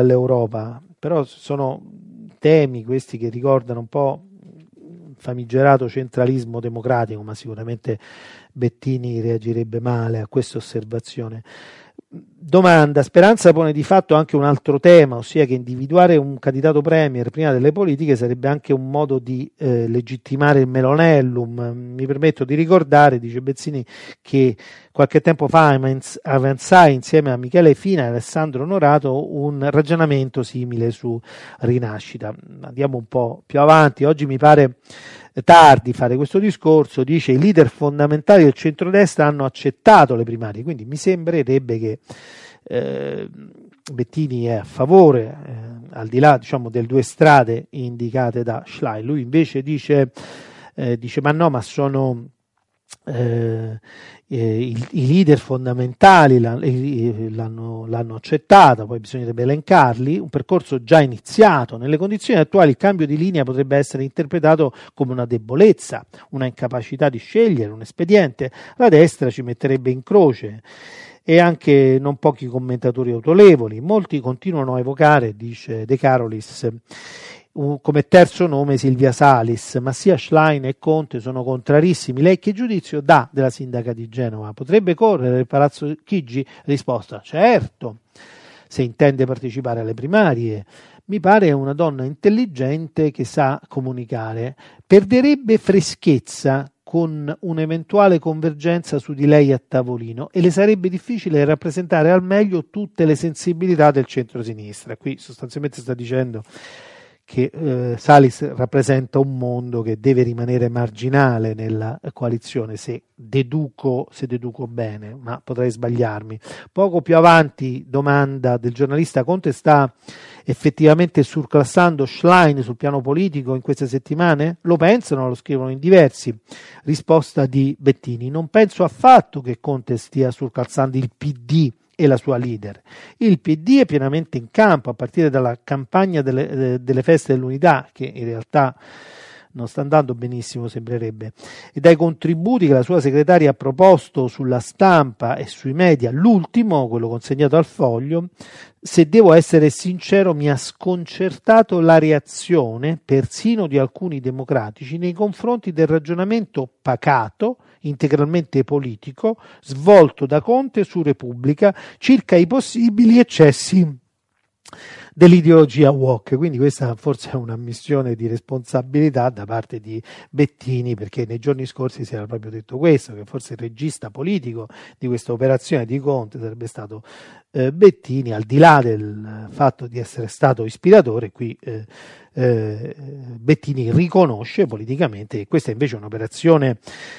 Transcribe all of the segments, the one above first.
dall'Europa, però sono temi questi che ricordano un po' famigerato centralismo democratico, ma sicuramente Bettini reagirebbe male a questa osservazione. Domanda: Speranza pone di fatto anche un altro tema, ossia che individuare un candidato premier prima delle politiche sarebbe anche un modo di legittimare il Melonellum. Mi permetto di ricordare, dice Bezzini, che qualche tempo fa avanzai insieme a Michele Fina e Alessandro Onorato un ragionamento simile su Rinascita. Andiamo un po' più avanti. Oggi mi pare tardi fare questo discorso. Dice: i leader fondamentali del centrodestra hanno accettato le primarie, quindi mi sembrerebbe che Bettini è a favore, al di là, diciamo, delle due strade indicate da Schlein. Lui invece dice ma no, ma sono i leader fondamentali l'hanno accettata, poi bisognerebbe elencarli, un percorso già iniziato. Nelle condizioni attuali il cambio di linea potrebbe essere interpretato come una debolezza, una incapacità di scegliere un espediente. La destra ci metterebbe in croce, e anche non pochi commentatori autorevoli. Molti continuano a evocare, dice De Carolis, come terzo nome Silvia Salis, ma sia Schlein e Conte sono contrarissimi. Lei che giudizio dà della sindaca di Genova? Potrebbe correre il Palazzo Chigi? Risposta: certo, se intende partecipare alle primarie. Mi pare una donna intelligente che sa comunicare. Perderebbe freschezza con un'eventuale convergenza su di lei a tavolino, e le sarebbe difficile rappresentare al meglio tutte le sensibilità del centro-sinistra. Qui sostanzialmente sta dicendo che Salis rappresenta un mondo che deve rimanere marginale nella coalizione, se deduco bene, ma potrei sbagliarmi. Poco più avanti, domanda del giornalista: Conte sta effettivamente surclassando Schlein sul piano politico in queste settimane? Lo pensano, lo scrivono in diversi. Risposta di Bettini: non penso affatto che Conte stia surclassando il PD e la sua leader. Il PD è pienamente in campo, a partire dalla campagna delle feste dell'unità, che in realtà non sta andando benissimo, sembrerebbe, e dai contributi che la sua segretaria ha proposto sulla stampa e sui media. L'ultimo, quello consegnato al Foglio, se devo essere sincero, mi ha sconcertato la reazione persino di alcuni democratici nei confronti del ragionamento pacato, integralmente politico, svolto da Conte su Repubblica circa i possibili eccessi dell'ideologia woke. Quindi questa forse è una missione di responsabilità da parte di Bettini, perché nei giorni scorsi si era proprio detto questo, che forse il regista politico di questa operazione di Conte sarebbe stato Bettini, al di là del fatto di essere stato ispiratore. Qui Bettini riconosce politicamente che questa invece è un'operazione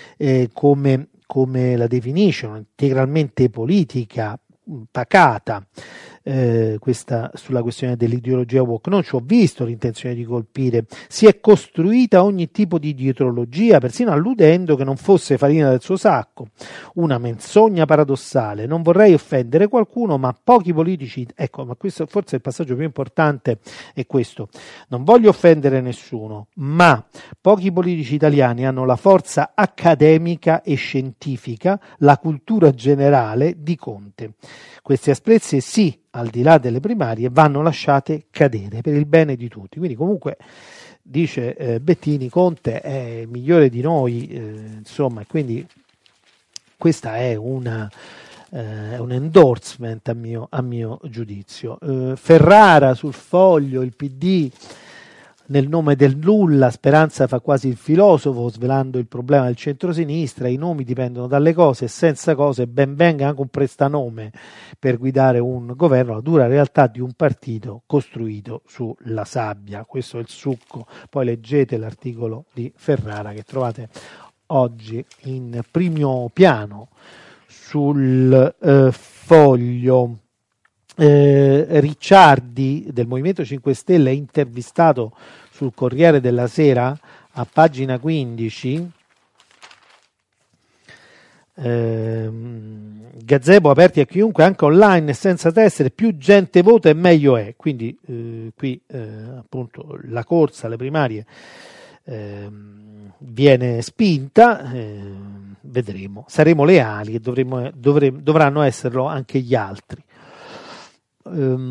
come la definisce, integralmente politica, pacata. Questa sulla questione dell'ideologia woke. Non ci ho visto l'intenzione di colpire, si è costruita ogni tipo di dietrologia, persino alludendo che non fosse farina del suo sacco. Una menzogna paradossale. Non vorrei offendere qualcuno, ma pochi politici, ecco, ma questo forse è il passaggio più importante, è questo: non voglio offendere nessuno, ma pochi politici italiani hanno la forza accademica e scientifica, la cultura generale di Conte. Queste asprezze, sì, al di là delle primarie, vanno lasciate cadere per il bene di tutti. Quindi comunque, dice Bettini, Conte è il migliore di noi, insomma, e quindi questa è un endorsement a mio giudizio. Ferrara sul Foglio, il PD nel nome del nulla. Speranza fa quasi il filosofo, svelando il problema del centrosinistra: i nomi dipendono dalle cose, e senza cose ben venga anche un prestanome per guidare un governo, la dura realtà di un partito costruito sulla sabbia. Questo è il succo. Poi leggete l'articolo di Ferrara che trovate oggi in primo piano sul Foglio. Ricciardi del Movimento 5 Stelle è intervistato sul Corriere della Sera a pagina 15. Gazebo aperti a chiunque, anche online e senza tessere, più gente vota e meglio è. Quindi qui appunto la corsa alle primarie viene spinta, vedremo, saremo leali e dovranno esserlo anche gli altri.